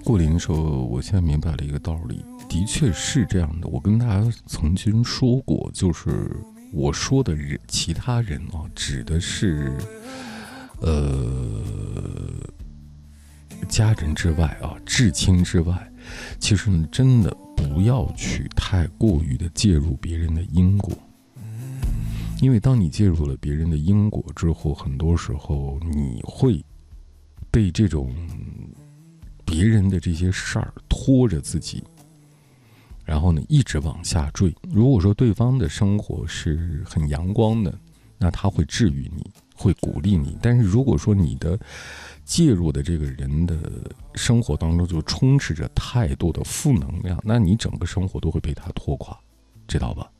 过年的时候，我现在明白了一个道理，的确是这样的。我跟大家曾经说过，就是我说的人，其他人啊，指的是家人之外啊，至亲之外，其实呢，真的不要去太过于的介入别人的因果。因为当你介入了别人的因果之后，很多时候你会被这种别人的这些事儿拖着自己，然后呢一直往下坠。如果说对方的生活是很阳光的，那他会治愈你，会鼓励你。但是如果说你的介入的这个人的生活当中就充斥着太多的负能量，那你整个生活都会被他拖垮，知道吧？